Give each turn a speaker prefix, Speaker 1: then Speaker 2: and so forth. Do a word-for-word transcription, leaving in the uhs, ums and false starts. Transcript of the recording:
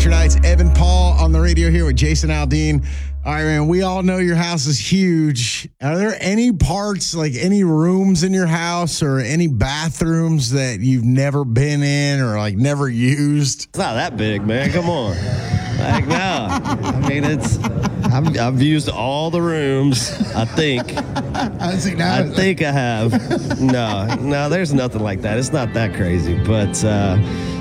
Speaker 1: Country Nights. Evan Paul on the radio here with Jason Aldean. All right, man, we all know your house is huge. Are there any parts, like any rooms in your house or any bathrooms that you've never been in or like never used?
Speaker 2: It's not that big, man. Come on. Like, no. I mean, it's, I've, I've used all the rooms, I think.
Speaker 3: I think, now
Speaker 2: I think I have. No, no, there's nothing like that. It's not that crazy. But, uh,